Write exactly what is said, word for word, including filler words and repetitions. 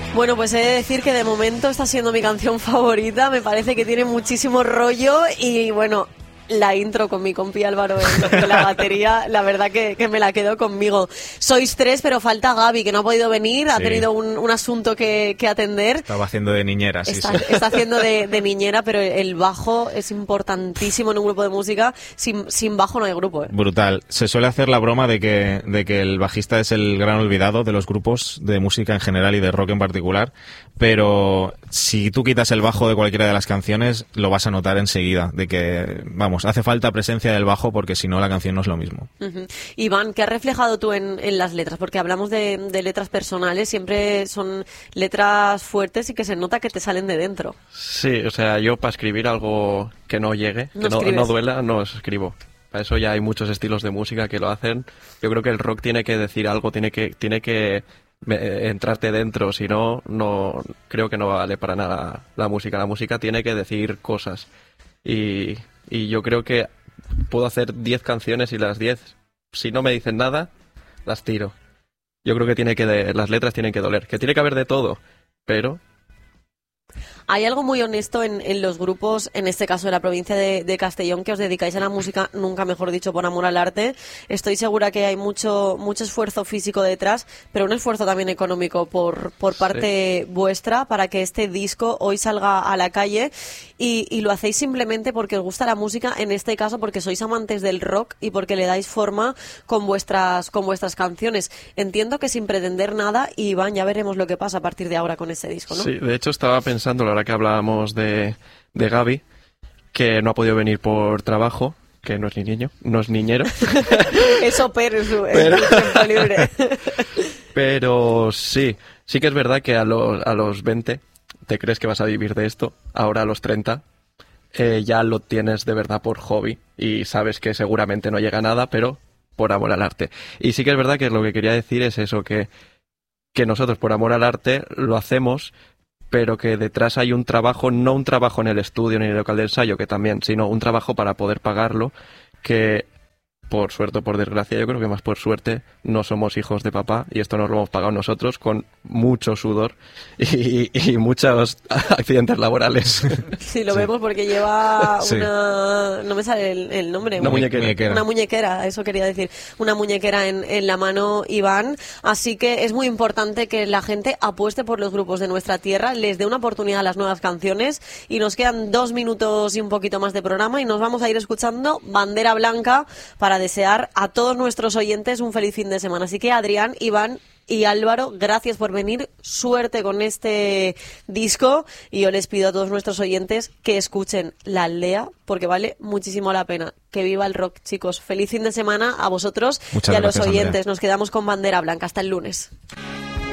Bueno, pues he de decir que de momento está siendo mi canción favorita, me parece que tiene muchísimo rollo y bueno, la intro con mi compi Álvaro en la batería, la verdad que, que me la quedo conmigo. Sois tres, pero falta Gaby, que no ha podido venir, sí. ha tenido un, un asunto que, que atender. Estaba haciendo de niñera, sí, está, sí. Está haciendo de, de niñera, pero el bajo es importantísimo en un grupo de música. Sin, sin bajo no hay grupo, ¿eh? Brutal. Se suele hacer la broma de que, de que el bajista es el gran olvidado de los grupos de música en general y de rock en particular, pero si tú quitas el bajo de cualquiera de las canciones, lo vas a notar enseguida, de que, vamos, hace falta presencia del bajo porque si no la canción no es lo mismo. Uh-huh. Iván, ¿qué has reflejado tú en, en las letras? Porque hablamos de, de letras personales, siempre son letras fuertes y que se nota que te salen de dentro. Sí, o sea, yo para escribir algo que no llegue, no que no, no duela, no escribo. Para eso ya hay muchos estilos de música que lo hacen. Yo creo que el rock tiene que decir algo, tiene que, tiene que entrarte dentro, si no, no creo que no vale para nada la música. La música tiene que decir cosas. Y, y yo creo que puedo hacer diez canciones y las diez, si no me dicen nada, las tiro. Yo creo que tiene que de, las letras tienen que doler, que tiene que haber de todo, pero... Hay algo muy honesto en, en los grupos, en este caso de la provincia de, de Castellón, que os dedicáis a la música, nunca mejor dicho, por amor al arte. Estoy segura que hay mucho mucho esfuerzo físico detrás, pero un esfuerzo también económico por, por parte sí. vuestra para que este disco hoy salga a la calle y, y lo hacéis simplemente porque os gusta la música, en este caso porque sois amantes del rock y porque le dais forma con vuestras, con vuestras canciones. Entiendo que sin pretender nada, y Iván, ya veremos lo que pasa a partir de ahora con este disco, ¿no? Sí, de hecho estaba pensando, la verdad, que hablábamos de, de Gaby, que no ha podido venir por trabajo, que no es ni niño, no es niñero. Eso pero su, pero, es su tiempo libre. Pero sí, sí que es verdad que a los, a los veinte te crees que vas a vivir de esto, ahora a los treinta eh, ya lo tienes de verdad por hobby y sabes que seguramente no llega a nada, pero por amor al arte. Y sí que es verdad que lo que quería decir es eso, que, que nosotros por amor al arte lo hacemos, pero que detrás hay un trabajo, no un trabajo en el estudio ni en el local de ensayo, que también, sino un trabajo para poder pagarlo, que por suerte o por desgracia, yo creo que más por suerte, no somos hijos de papá y esto nos lo hemos pagado nosotros con mucho sudor y, y muchos accidentes laborales. Sí, lo sí. vemos porque lleva sí. una... no me sale el, el nombre. Una muñequera. Una muñequera, eso quería decir. Una muñequera en, en la mano, Iván. Así que es muy importante que la gente apueste por los grupos de nuestra tierra, les dé una oportunidad a las nuevas canciones y nos quedan dos minutos y un poquito más de programa y nos vamos a ir escuchando Bandera Blanca para desear a todos nuestros oyentes un feliz fin de semana. Así que Adrián, Iván y Álvaro, gracias por venir, suerte con este disco y yo les pido a todos nuestros oyentes que escuchen La Aldea porque vale muchísimo la pena. Que viva el rock, chicos. Feliz fin de semana a vosotros. Muchas y a gracias, los oyentes. Andrea. Nos quedamos con Bandera Blanca. Hasta el lunes.